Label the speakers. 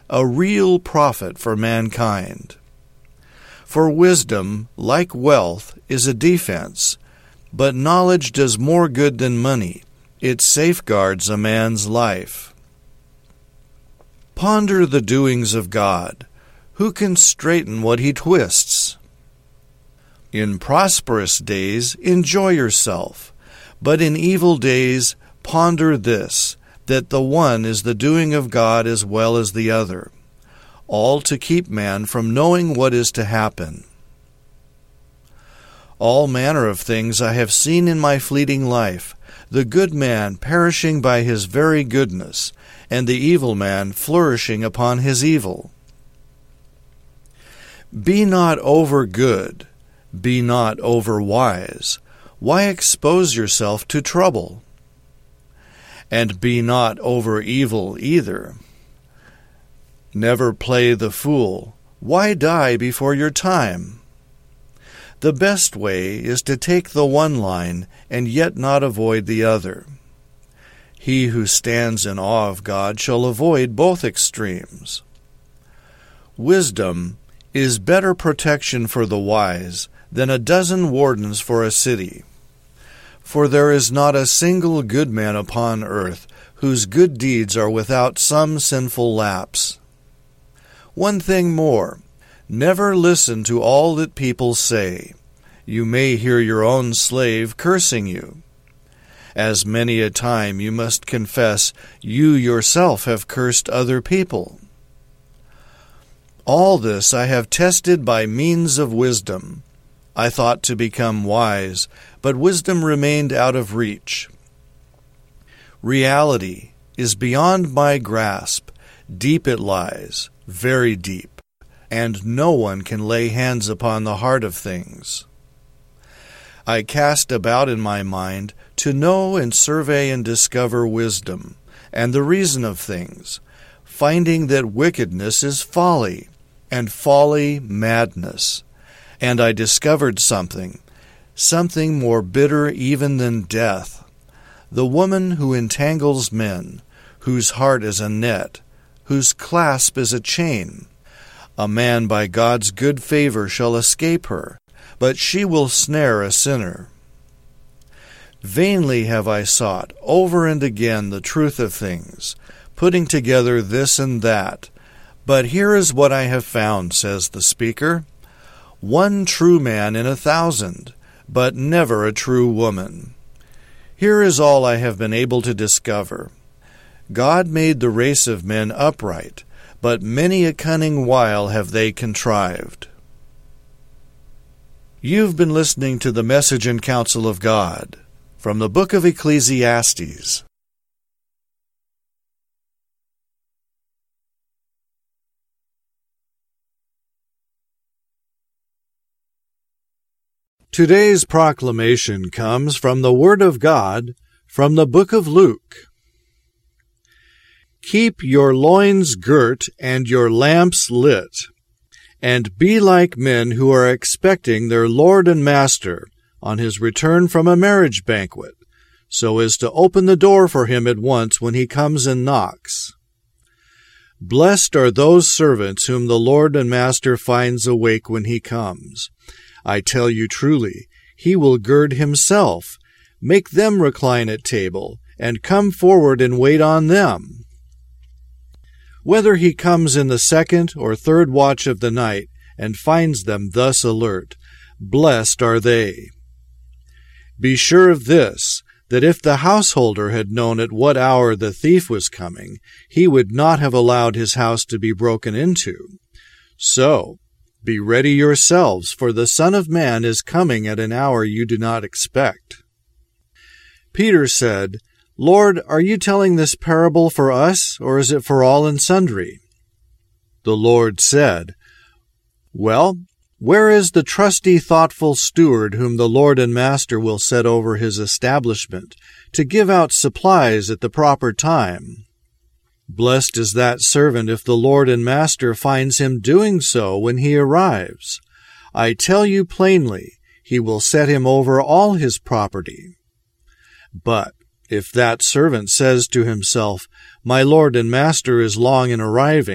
Speaker 1: a real profit for mankind. For wisdom, like wealth, is a defense, but knowledge does more good than money. It safeguards a man's life. Ponder the doings of God. Who can straighten what he twists? In prosperous days, enjoy yourself, but in evil days, ponder this, that the one is the doing of God as well as the other, all to keep man from knowing what is to happen. All manner of things I have seen in my fleeting life, the good man perishing by his very goodness, and the evil man flourishing upon his evil. Be not over good, be not over wise. Why expose yourself to trouble? And be not over evil either. Never play the fool. Why die before your time? The best way is to take the one line and yet not avoid the other. He who stands in awe of God shall avoid both extremes. Wisdom is better protection for the wise than a dozen wardens for a city. For there is not a single good man upon earth whose good deeds are without some sinful lapse. One thing more, never listen to all that people say. You may hear your own slave cursing you. As many a time you must confess you yourself have cursed other people. All this I have tested by means of wisdom. I thought to become wise, but wisdom remained out of reach. Reality is beyond my grasp. Deep it lies, very deep, and no one can lay hands upon the heart of things. I cast about in my mind to know and survey and discover wisdom, and the reason of things, finding that wickedness is folly, and folly madness. And I discovered something more bitter even than death, the woman who entangles men, whose heart is a net, whose clasp is a chain. A man by God's good favor shall escape her, but she will snare a sinner. Vainly have I sought over and again the truth of things, putting together this and that. But here is what I have found, says the speaker. One true man in 1,000, but never a true woman. Here is all I have been able to discover. God made the race of men upright, but many a cunning wile have they contrived. You've been listening to the Message and Counsel of God from the book of Ecclesiastes. Today's proclamation comes from the Word of God from the book of Luke. Keep your loins girt and your lamps lit, and be like men who are expecting their Lord and Master on his return from a marriage banquet, so as to open the door for him at once when he comes and knocks. Blessed are those servants whom the Lord and Master finds awake when he comes. I tell you truly, he will gird himself, make them recline at table, and come forward and wait on them. Whether he comes in the second or third watch of the night and finds them thus alert, blessed are they. Be sure of this, that if the householder had known at what hour the thief was coming, he would not have allowed his house to be broken into. So, be ready yourselves, for the Son of Man is coming at an hour you do not expect. Peter said, Lord, are you telling this parable for us, or is it for all and sundry? The Lord said, Well, where is the trusty, thoughtful steward whom the Lord and Master will set over his establishment, to give out supplies at the proper time? Blessed is that servant if the Lord and Master finds him doing so when he arrives. I tell you plainly, he will set him over all his property. But if that servant says to himself, My Lord and Master is long in arriving,